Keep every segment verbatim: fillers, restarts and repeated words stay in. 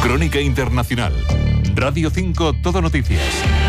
Crónica Internacional. Radio cinco, Todo Noticias.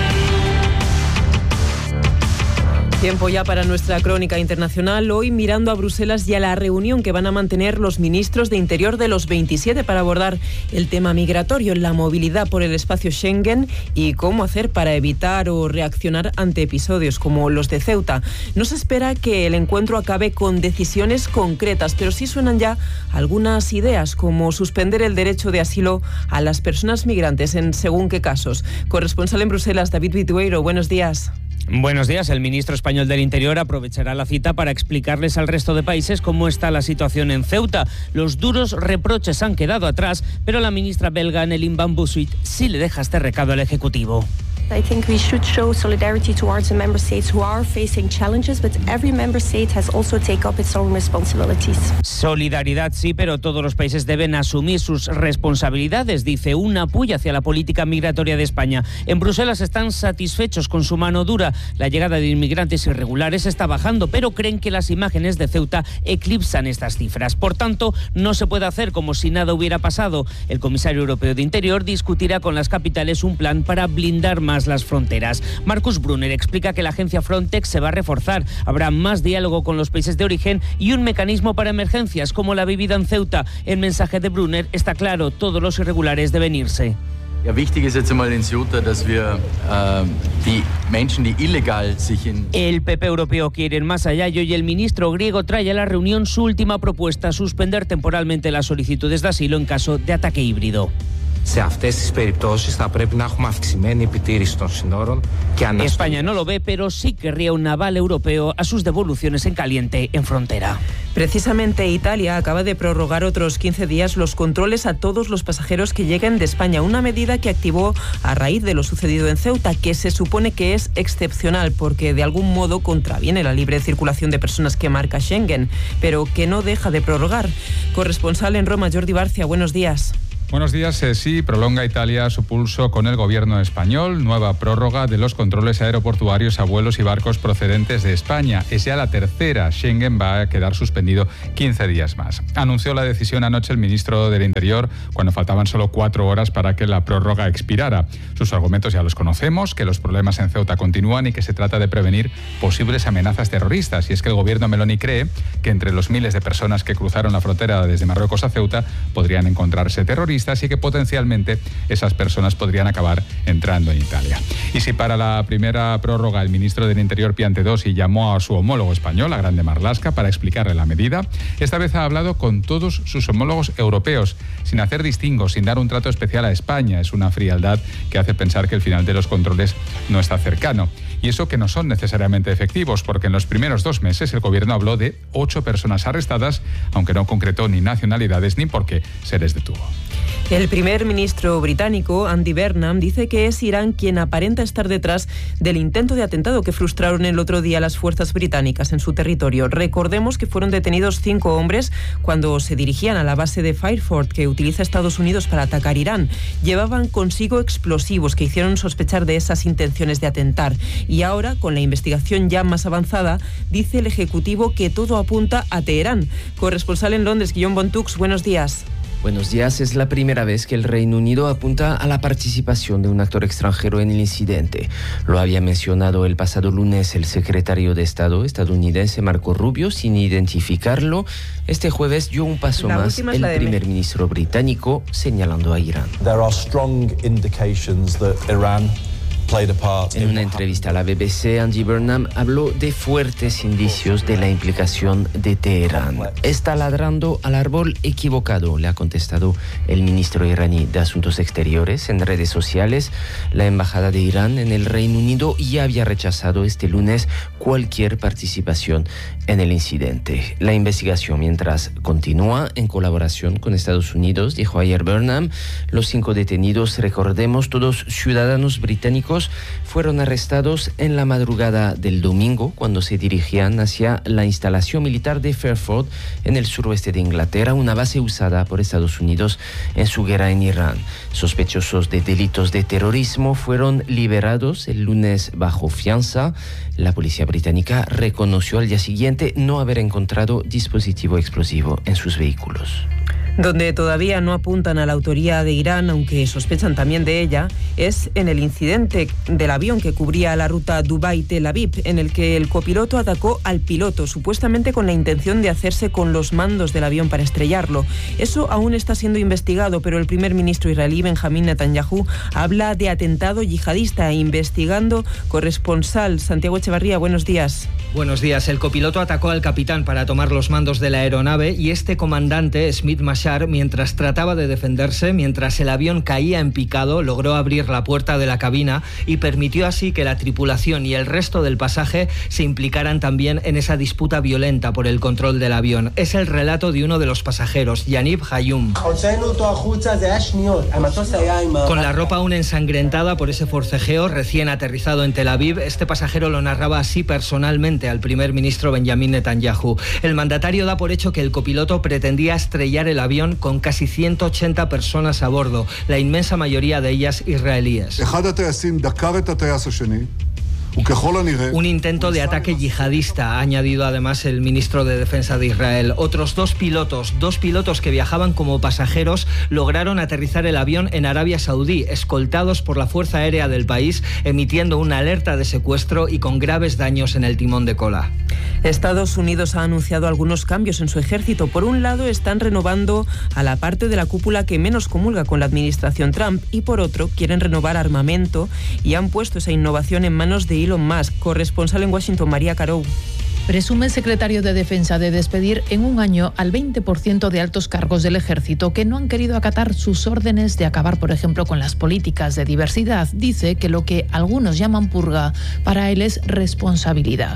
Tiempo ya para nuestra crónica internacional. Hoy mirando a Bruselas y a la reunión que van a mantener los ministros de Interior de los veintisiete para abordar el tema migratorio, la movilidad por el espacio Schengen y cómo hacer para evitar o reaccionar ante episodios como los de Ceuta. No se espera que el encuentro acabe con decisiones concretas, pero sí suenan ya algunas ideas, como suspender el derecho de asilo a las personas migrantes en según qué casos. Corresponsal en Bruselas, David Vitueiro, buenos días. Buenos días. El ministro español del Interior aprovechará la cita para explicarles al resto de países cómo está la situación en Ceuta. Los duros reproches han quedado atrás, pero la ministra belga Annelien van Bosschuit sí le deja este recado al Ejecutivo. I think we should show solidarity towards the member states who are facing challenges, but every member state has also taken up its own responsibilities. Solidaridad sí, pero todos los países deben asumir sus responsabilidades, dice, un apoyo hacia la política migratoria de España. En Bruselas están satisfechos con su mano dura. La llegada de inmigrantes irregulares está bajando, pero creen que las imágenes de Ceuta eclipsan estas cifras. Por tanto, no se puede hacer como si nada hubiera pasado. El comisario europeo de Interior discutirá con las capitales un plan para blindar más las fronteras. Markus Brunner explica que la agencia Frontex se va a reforzar. Habrá más diálogo con los países de origen y un mecanismo para emergencias como la vivida en Ceuta. El mensaje de Brunner está claro: todos los irregulares deben irse. Ja, wichtig ist jetzt einmal in Ceuta, dass wir äh, die Menschen, die illegal sich in... El P P europeo quiere ir más allá y hoy el ministro griego trae a la reunión su última propuesta: suspender temporalmente las solicitudes de asilo en caso de ataque híbrido. España no lo ve, pero sí querría un naval europeo a sus devoluciones en caliente en frontera. Precisamente Italia acaba de prorrogar otros quince días los controles a todos los pasajeros que lleguen de España, una medida que activó a raíz de lo sucedido en Ceuta, que se supone que es excepcional porque de algún modo contraviene la libre circulación de personas que marca Schengen, pero que no deja de prorrogar. Corresponsal en Roma, Jordi Barcia, buenos días. Buenos días. Eh, sí, prolonga Italia su pulso con el gobierno español. Nueva prórroga de los controles aeroportuarios a vuelos y barcos procedentes de España. Es ya la tercera. Schengen va a quedar suspendido quince días más. Anunció la decisión anoche el ministro del Interior cuando faltaban solo cuatro horas para que la prórroga expirara. Sus argumentos ya los conocemos, que los problemas en Ceuta continúan y que se trata de prevenir posibles amenazas terroristas. Y es que el gobierno Meloni cree que entre los miles de personas que cruzaron la frontera desde Marruecos a Ceuta podrían encontrarse terroristas, así que potencialmente esas personas podrían acabar entrando en Italia. Y si para la primera prórroga el ministro del Interior Piantedosi llamó a su homólogo español, a Grande Marlaska, para explicarle la medida, esta vez ha hablado con todos sus homólogos europeos, sin hacer distingos, sin dar un trato especial a España. Es una frialdad que hace pensar que el final de los controles no está cercano. Y eso que no son necesariamente efectivos, porque en los primeros dos meses el gobierno habló de ocho personas arrestadas, aunque no concretó ni nacionalidades ni por qué se les detuvo. El primer ministro británico, Andy Burnham, dice que es Irán quien aparenta estar detrás del intento de atentado que frustraron el otro día las fuerzas británicas en su territorio. Recordemos que fueron detenidos cinco hombres cuando se dirigían a la base de Fairford que utiliza Estados Unidos para atacar Irán. Llevaban consigo explosivos que hicieron sospechar de esas intenciones de atentar. Y ahora, con la investigación ya más avanzada, dice el Ejecutivo que todo apunta a Teherán. Corresponsal en Londres, Guillaume Bontux, buenos días. Buenos días. Es la primera vez que el Reino Unido apunta a la participación de un actor extranjero en el incidente. Lo había mencionado el pasado lunes el secretario de Estado estadounidense Marco Rubio sin identificarlo. Este jueves dio un paso la más el primer ministro británico señalando a Irán. There are strong indications that Iran En una entrevista a la B B C, Andy Burnham habló de fuertes indicios de la implicación de Teherán. Está ladrando al árbol equivocado, le ha contestado el ministro iraní de Asuntos Exteriores en redes sociales. La embajada de Irán en el Reino Unido ya había rechazado este lunes cualquier participación en el incidente. La investigación, mientras, continúa en colaboración con Estados Unidos, dijo ayer Burnham. Los cinco detenidos, recordemos, todos ciudadanos británicos, fueron arrestados en la madrugada del domingo cuando se dirigían hacia la instalación militar de Fairford en el suroeste de Inglaterra, una base usada por Estados Unidos en su guerra en Irán. Sospechosos de delitos de terrorismo fueron liberados el lunes bajo fianza. La policía británica reconoció al día siguiente no haber encontrado dispositivo explosivo en sus vehículos. Donde todavía no apuntan a la autoría de Irán, aunque sospechan también de ella, es en el incidente del avión que cubría la ruta Dubái-Tel Aviv, en el que el copiloto atacó al piloto, supuestamente con la intención de hacerse con los mandos del avión para estrellarlo. Eso aún está siendo investigado, pero el primer ministro israelí, Benjamín Netanyahu, habla de atentado yihadista, investigando corresponsal Santiago Echevarría. Buenos días. Buenos días. El copiloto atacó al capitán para tomar los mandos de la aeronave y este comandante, Smith Mashar, mientras trataba de defenderse, mientras el avión caía en picado, logró abrir la puerta de la cabina y permitió así que la tripulación y el resto del pasaje se implicaran también en esa disputa violenta por el control del avión. Es el relato de uno de los pasajeros, Yaniv Hayum. Con la ropa aún ensangrentada por ese forcejeo, recién aterrizado en Tel Aviv, este pasajero lo narraba así personalmente al primer ministro Benjamín Netanyahu. El mandatario da por hecho que el copiloto pretendía estrellar el avión con casi ciento ochenta personas a bordo, la inmensa mayoría de ellas israelíes. Un intento de ataque yihadista, ha añadido además el ministro de Defensa de Israel. Otros dos pilotos, dos pilotos que viajaban como pasajeros, lograron aterrizar el avión en Arabia Saudí, escoltados por la Fuerza Aérea del país, emitiendo una alerta de secuestro y con graves daños en el timón de cola. Estados Unidos ha anunciado algunos cambios en su ejército. Por un lado, están renovando a la parte de la cúpula que menos comulga con la administración Trump y por otro, quieren renovar armamento y han puesto esa innovación en manos de Elon Musk. Corresponsal en Washington, María Carou. Presume el secretario de Defensa de despedir en un año al veinte por ciento de altos cargos del ejército que no han querido acatar sus órdenes de acabar, por ejemplo, con las políticas de diversidad. Dice que lo que algunos llaman purga, para él es responsabilidad.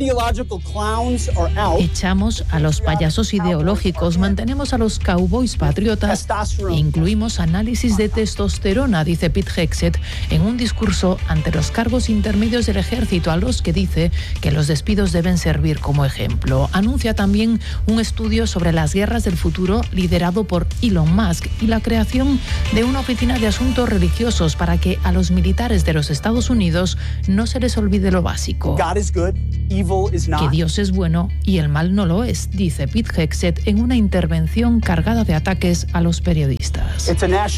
Echamos a los payasos ideológicos, mantenemos a los cowboys patriotas e incluimos análisis de testosterona, dice Pete Hegseth en un discurso ante los cargos intermedios del ejército, a los que dice que los despidos deben ser servir como ejemplo. Anuncia también un estudio sobre las guerras del futuro liderado por Elon Musk y la creación de una oficina de asuntos religiosos para que a los militares de los Estados Unidos no se les olvide lo básico. Que Dios es bueno y el mal no lo es, dice Pete Hegseth en una intervención cargada de ataques a los periodistas.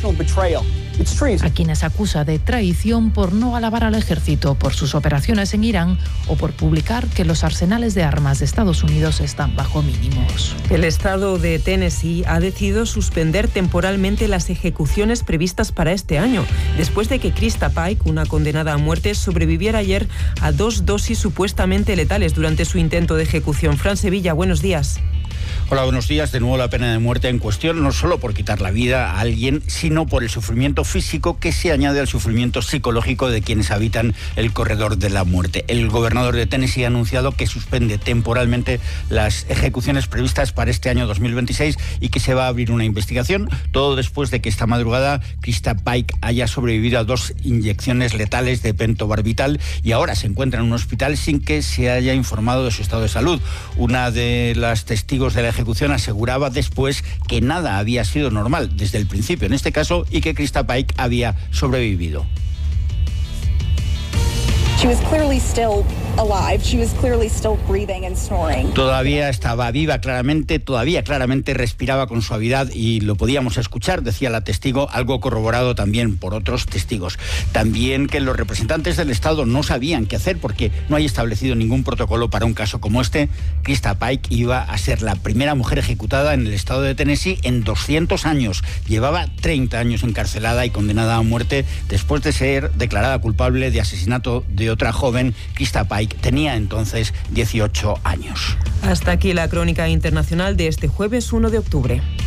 A quienes acusa de traición por no alabar al ejército por sus operaciones en Irán o por publicar que los arsenales de armas de Estados Unidos están bajo mínimos. El estado de Tennessee ha decidido suspender temporalmente las ejecuciones previstas para este año, después de que Krista Pike, una condenada a muerte, sobreviviera ayer a dos dosis supuestamente letales durante su intento de ejecución. Fran Sevilla, buenos días. Hola, buenos días. De nuevo la pena de muerte en cuestión, no solo por quitar la vida a alguien, sino por el sufrimiento físico que se añade al sufrimiento psicológico de quienes habitan el corredor de la muerte. El gobernador de Tennessee ha anunciado que suspende temporalmente las ejecuciones previstas para este año dos mil veintiséis y que se va a abrir una investigación, todo después de que esta madrugada Krista Pike haya sobrevivido a dos inyecciones letales de pentobarbital y ahora se encuentra en un hospital sin que se haya informado de su estado de salud. Una de las testigos de la ejecución aseguraba después que nada había sido normal desde el principio en este caso y que Krista Pike había sobrevivido. She was clearly still alive. She was clearly still breathing and snoring. Todavía estaba viva claramente, todavía claramente respiraba con suavidad y lo podíamos escuchar, decía la testigo, algo corroborado también por otros testigos. También que los representantes del Estado no sabían qué hacer porque no hay establecido ningún protocolo para un caso como este. Krista Pike iba a ser la primera mujer ejecutada en el estado de Tennessee en doscientos años. Llevaba treinta años encarcelada y condenada a muerte después de ser declarada culpable de asesinato de otra joven. Krista Pike tenía entonces dieciocho años. Hasta aquí la crónica internacional de este jueves uno de octubre.